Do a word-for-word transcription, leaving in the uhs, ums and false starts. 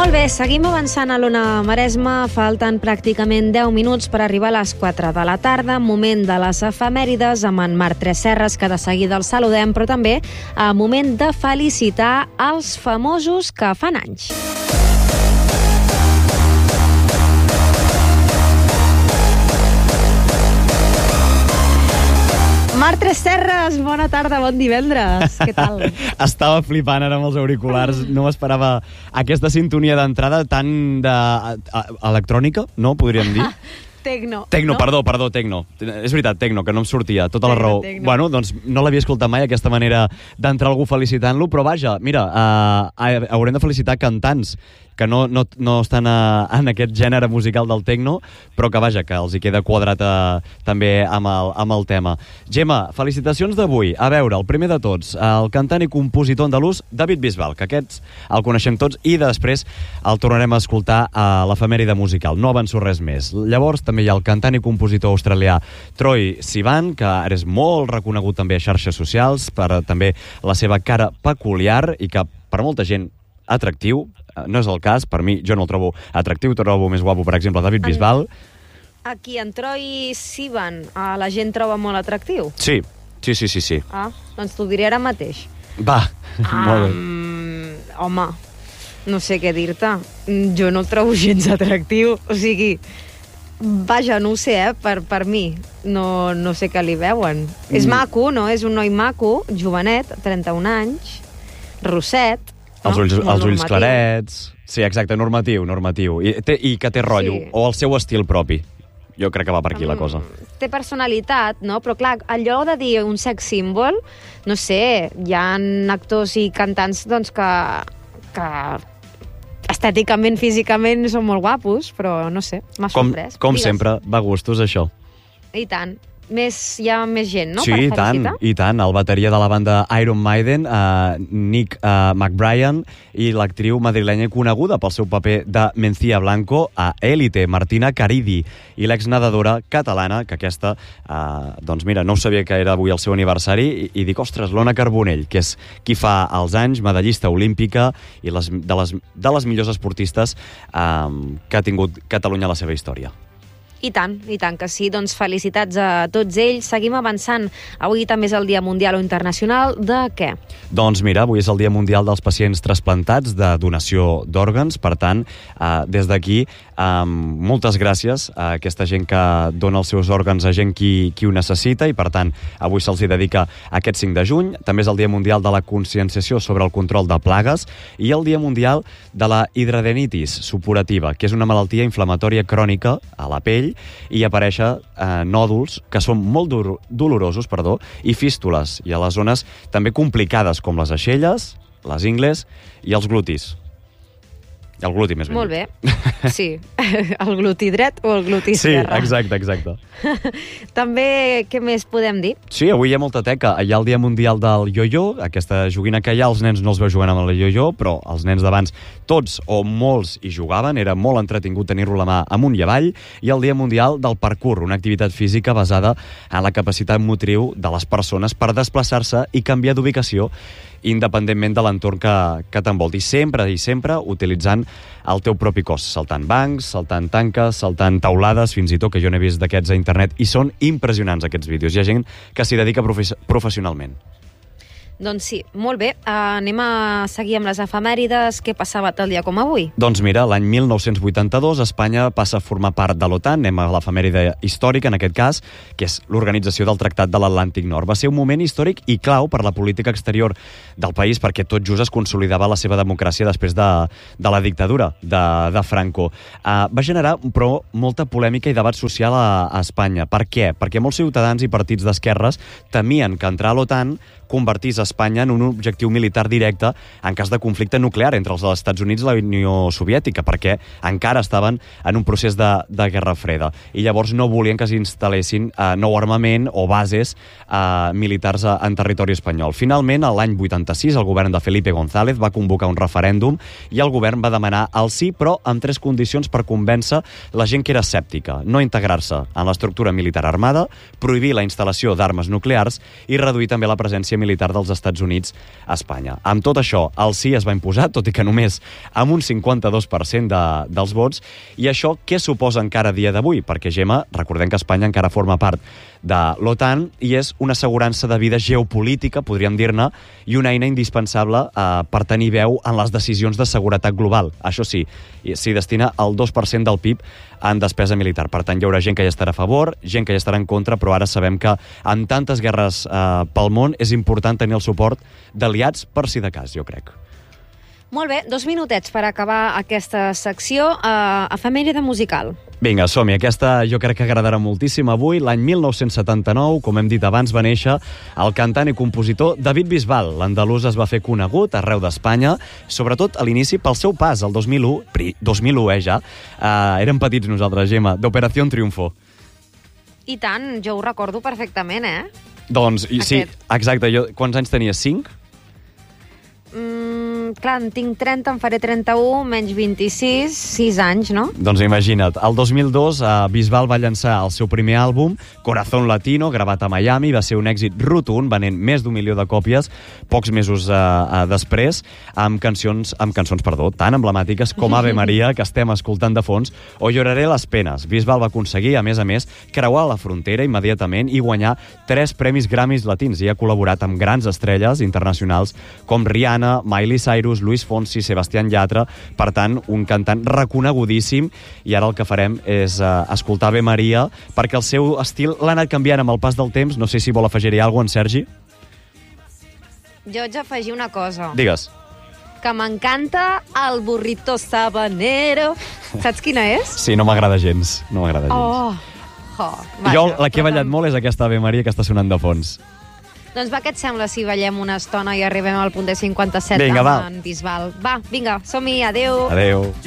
Molt bé, seguim avançant a l'Ona Maresme. Falten pràcticament deu minuts per arribar a les quatre de la tarda, moment de les efemèrides amb en Marc Tresserras, que de seguida el saludem, però també a moment de felicitar els famosos que fan anys. Marc Tresserras, bona tarda, bon divendres. Què tal? Estava flipant ara amb els auriculars. No m'esperava aquesta sintonia d'entrada tan de... electrònica, no? Podríem dir. Tecno. Tecno, no? perdó, perdó, tecno. És veritat, tecno, que no em sortia. Tota la Tecno, raó. tecno. Bueno, doncs no l'havia escoltat mai, aquesta manera d'entrar algú felicitant-lo, però vaja, mira, uh, haurem de felicitar cantants que no, no, no estan a, en aquest gènere musical del tecno, però que vaja, que els hi queda quadrat a, també amb el, amb el tema. Gemma, felicitacions d'avui. A veure, el primer de tots, el cantant i compositor andalús David Bisbal, que aquests el coneixem tots, i després el tornarem a escoltar a l'efemèride musical. No avanço res més. Llavors també hi ha el cantant i compositor australià Troye Sivan, que ara és molt reconegut també a xarxes socials per també la seva cara peculiar i que per molta gent atractiu, no és el cas, per mi jo no el trobo atractiu, trobo més guapo, per exemple, David Bisbal. Aquí, en Troye Sivan, a la gent troba molt atractiu? Sí, sí, sí, sí. sí. Ah, doncs t'ho diré ara mateix. Va, ah, molt bé. Mm, home, no sé què dir-te. Jo no el trobo gens atractiu, o sigui... Vaja, no ho sé, eh, per, per mi. No, no sé què li veuen. Mm. És maco, no? És un noi maco, jovenet, trenta-un anys, rosset... Els ulls, no? els ulls clarets... Sí, exacte, normatiu, normatiu. I, té, i que té rotllo, sí. O el seu estil propi. Jo crec que va per aquí, la cosa. Té personalitat, no? Però clar, allò de dir un sex symbol, no sé, hi ha actors i cantants doncs, que, que estèticament, físicament són molt guapos, però no sé, m'ha sorprès. Com, com Digues. sempre, va a gustos, això. I tant. Més, hi ha més gent, no? Sí, per i tant, i tant. El bateria de la banda Iron Maiden, uh, Nick uh, McBrien, i l'actriu madrilenya coneguda pel seu paper de Mencía Blanco a Élite, Martina Caridi, i l'exnedadora catalana, que aquesta, uh, doncs mira, no sabia que era avui el seu aniversari, i, i dic, ostres, l'Ona Carbonell, que és qui fa els anys, medallista olímpica, i les, de, les, de les millors esportistes um, que ha tingut Catalunya a la seva història. I tant, i tant que sí. Doncs felicitats a tots ells. Seguim avançant. Avui també és el Dia Mundial o Internacional de què? Doncs mira, avui és el Dia Mundial dels Pacients Trasplantats de donació d'òrgans. Per tant, eh, des d'aquí, eh, moltes gràcies a aquesta gent que dona els seus òrgans a gent qui, qui ho necessita, i per tant, avui se'ls dedica aquest cinc de juny. També és el Dia Mundial de la Conscienciació sobre el control de plagues i el Dia Mundial de la hidradenitis supurativa, que és una malaltia inflamatòria crònica a la pell, i aparèixer eh, nòduls que són molt do- dolorosos perdó, i fístules, i a les zones també complicades com les aixelles, les ingles i els glutis. El gluti, més ben Molt bé, sí. El gluti dret o el gluti Sí, esquerre? exacte, exacte. També, què més podem dir? Sí, avui hi ha molta teca. Hi ha el Dia Mundial del Yo-Yo, aquesta joguina que hi ha, els nens no els veu jugant amb el yo-yo, però els nens d'abans, tots o molts hi jugaven, era molt entretingut tenir-lo a la mà amunt i avall, i el Dia Mundial del Parkour, una activitat física basada en la capacitat motriu de les persones per desplaçar-se i canviar d'ubicació independentment de l'entorn que, que t'envolti. Sempre i sempre utilitzant el teu propi cos, saltant bancs, saltant tanques, saltant taulades, fins i tot, que jo n'he vist d'aquests a internet, i són impressionants aquests vídeos. Hi ha gent que s'hi dedica profe- professionalment. Doncs sí, molt bé. Uh, anem a seguir amb les efemèrides. Què passava tal dia com avui? Doncs mira, l'any mil nou-cents vuitanta-dos Espanya passa a formar part de l'OTAN. Anem a l'efemèride històrica, en aquest cas, que és l'organització del Tractat de l'Atlàntic Nord. Va ser un moment històric i clau per la política exterior del país, perquè tot just es consolidava la seva democràcia després de, de la dictadura de, de Franco. Uh, va generar, però, molta polèmica i debat social a, a Espanya. Per què? Perquè molts ciutadans i partits d'esquerres temien que entrar a l'OTAN convertís Espanya en un objectiu militar directe en cas de conflicte nuclear entre els Estats Units i la Unió Soviètica, perquè encara estaven en un procés de, de guerra freda. I llavors no volien que s'instal·lessin eh, nou armament o bases eh, militars a, en territori espanyol. Finalment, a l'any vuitanta-sis, el govern de Felipe González va convocar un referèndum i el govern va demanar el sí, però amb tres condicions per convèncer la gent que era escèptica: no integrar-se en l'estructura militar armada, prohibir la instal·lació d'armes nuclears i reduir també la presència militar dels Estats Units a Espanya. Amb tot això, el sí es va imposar, tot i que només amb un cinquanta-dos per cent de, dels vots. I això què suposa encara a dia d'avui? Perquè, Gemma, recordem que Espanya encara forma part de l'OTAN i és una assegurança de vida geopolítica, podríem dir-ne, i una eina indispensable eh, per tenir veu en les decisions de seguretat global. Això sí, s'hi destina el dos per cent del P I B en despesa militar. Per tant, hi haurà gent que hi estarà a favor, gent que hi estarà en contra, però ara sabem que en tantes guerres eh, pel món és important tenir el suport d'aliats per si de cas, jo crec. Molt bé, dos minutets per acabar aquesta secció. Uh, efemèride musical. Vinga, som-hi. Aquesta jo crec que agradarà moltíssim avui. L'any mil nou-cents setanta-nou, com hem dit abans, va néixer el cantant i compositor David Bisbal. L'andalús es va fer conegut arreu d'Espanya, sobretot a l'inici pel seu pas, el dos mil u, dos mil u, eh, ja. Uh, érem petits nosaltres, Gemma, d'Operació Triunfo. I tant, jo ho recordo perfectament, eh? Doncs, i, sí, Aquest. exacte. Jo, quants anys tenies? Cinc? Mm, clar, en tinc trenta, en faré trenta-u, menys vint-i-sis, sis anys, no? Doncs imagina't, el dos mil dos eh, Bisbal va llançar el seu primer àlbum, Corazón Latino, gravat a Miami, va ser un èxit rotund, venent més d'un milió de còpies, pocs mesos eh, eh, després, amb cançons, amb cançons perdó, tan emblemàtiques com Ave Maria, que estem escoltant de fons, o Lloraré les penes. Bisbal va aconseguir, a més a més, creuar la frontera immediatament i guanyar tres premis Grammys latins, i ha col·laborat amb grans estrelles internacionals com Rihanna, Miley Cyrus, Luis Fonsi, Sebastián Yatra. Per tant, un cantant reconegudíssim, i ara el que farem és uh, escoltar Ave Maria, perquè el seu estil l'ha anat canviant amb el pas del temps. No sé si vol afegir-hi alguna cosa, en Sergi? Jo haig d'afegir una cosa. Digues. Que m'encanta el burrito sabanero. Saps quina és? Sí, no m'agrada gens. No m'agrada gens. Oh, oh, vaja, jo la que he ballat tant... molt és aquesta Ave Maria que està sonant de fons. Doncs va, què et sembla si ballem una estona i arribem al punt de cinquanta-set Vinga, amb va. en Bisbal? Va, vinga, som-hi, adeu. Adeu.